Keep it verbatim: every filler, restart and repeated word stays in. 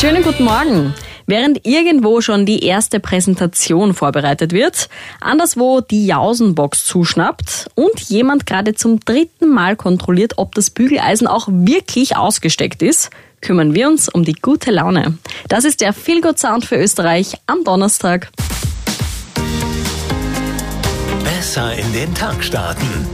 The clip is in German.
Schönen guten Morgen. Während irgendwo schon die erste Präsentation vorbereitet wird, anderswo die Jausenbox zuschnappt und jemand gerade zum dritten Mal kontrolliert, ob das Bügeleisen auch wirklich ausgesteckt ist, kümmern wir uns um die gute Laune. Das ist der Feel Good Sound für Österreich am Donnerstag. Besser in den Tag starten.